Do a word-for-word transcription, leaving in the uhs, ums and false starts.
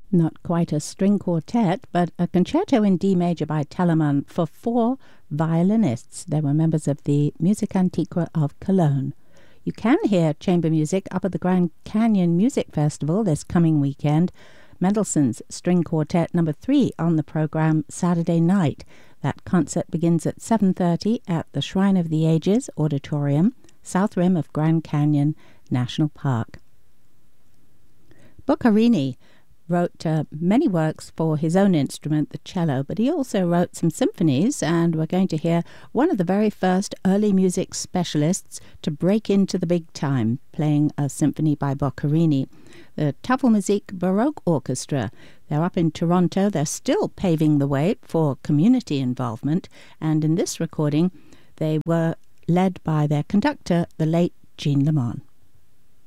Not quite a string quartet, but a concerto in D major by Telemann for four violinists. They were members of the Musica Antiqua of Cologne. You can hear chamber music up at the Grand Canyon Music Festival this coming weekend. Mendelssohn's String Quartet number three on the program Saturday night. That concert begins at seven thirty at the Shrine of the Ages Auditorium, South Rim of Grand Canyon National Park. Boccherini wrote uh, many works for his own instrument, the cello, but he also wrote some symphonies, and we're going to hear one of the very first early music specialists to break into the big time, playing a symphony by Boccherini, the Tafelmusik Baroque Orchestra. They're up in Toronto. They're still paving the way for community involvement, and in this recording, they were led by their conductor, the late Jean Lemon.